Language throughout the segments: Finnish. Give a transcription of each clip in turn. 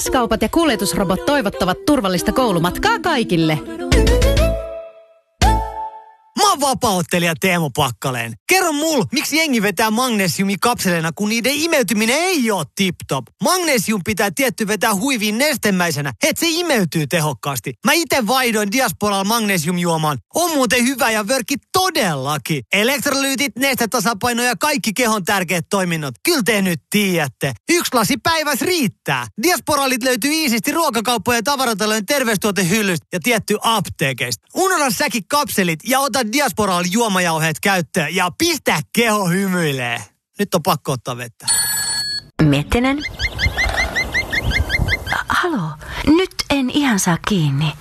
S-kaupat ja kuljetusrobot toivottavat turvallista koulumatkaa kaikille. Mä oon vapaa-ottelija Teemu Pakkaleen. Kerro mulle, miksi jengi vetää magnesiumia kapseleina, kun niiden imeytyminen ei oo tip-top. Magnesium pitää tietty vetää huiviin nestemäisenä, et se imeytyy tehokkaasti. Mä ite vaihdoin Diasporalla magnesiumjuomaan. On muuten hyvä ja vörkki todellakin. Elektrolyytit, nestetasapaino ja kaikki kehon tärkeät toiminnot. Kyllä te nyt tiedätte. 1 lasi päivässä riittää. Diasporalit löytyy iisisti ruokakauppojen ja tavaratalojen terveystuotehyllystä ja tietty apteekeista. Unohda säkin kapselit ja ota Diasporalla juomajauheet käyttöön ja pistä keho hymyilee. Nyt on pakko ottaa vettä. Miettinen. Halo, nyt en ihan saa kiinni.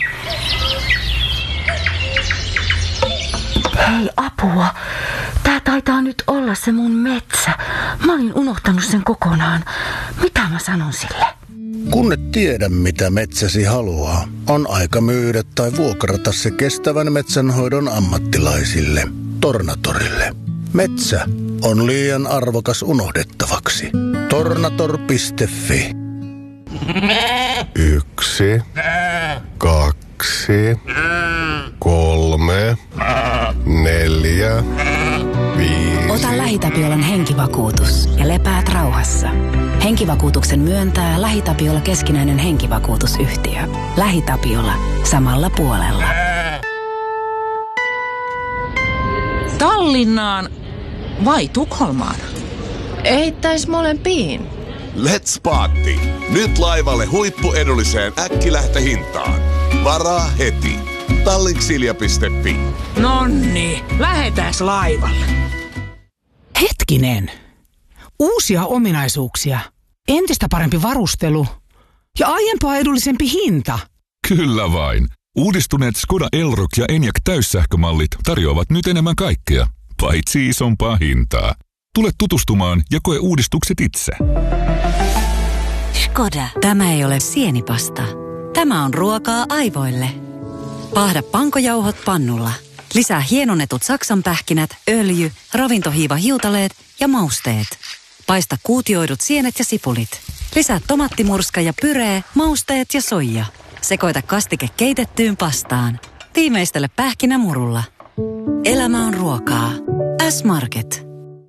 Hei, apua. Tää taitaa nyt olla se mun metsä. Mä olin unohtanut sen kokonaan. Mitä mä sanon sille? Kun et tiedä, mitä metsäsi haluaa, on aika myydä tai vuokrata se kestävän metsänhoidon ammattilaisille. Tornatorille. Metsä on liian arvokas unohdettavaksi. Tornator.fi. 1, 2, 3, 4, 5. Ota LähiTapiolan henkivakuutus ja lepäät rauhassa. Henkivakuutuksen myöntää LähiTapiola keskinäinen henkivakuutusyhtiö. LähiTapiola. Samalla puolella. Tallinnaan vai Tukholmaan? Eittäis molempiin. Let's party! Nyt laivalle huippuedulliseen äkkilähtöhintaan. Varaa heti. Tallinksilja.fi. Nonni, lähetääs laivalle. Hetkinen. Uusia ominaisuuksia, entistä parempi varustelu ja aiempaa edullisempi hinta. Kyllä vain. Uudistuneet Skoda Elroq ja Enyaq täyssähkömallit tarjoavat nyt enemmän kaikkea, paitsi isompaa hintaa. Tule tutustumaan ja koe uudistukset itse. Skoda. Tämä ei ole sienipasta. Tämä on ruokaa aivoille. Paahda pankojauhot pannulla. Lisää hienonnetut saksanpähkinät, öljy, ravintohiivahiutaleet ja mausteet. Paista kuutioidut sienet ja sipulit. Lisää tomattimurska ja pyree, mausteet ja soija. Sekoita kastike keitettyyn pastaan. Tiimeistele pähkinämurulla. Elämä on ruokaa. S-Market.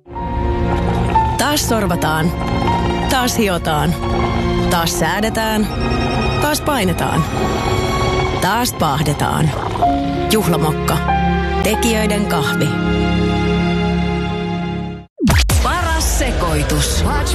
Taas sorvataan. Taas hiotaan. Taas säädetään. Taas painetaan. Taas paahdetaan. Juhlamokka. Tekijöiden kahvi. Paras sekoitus.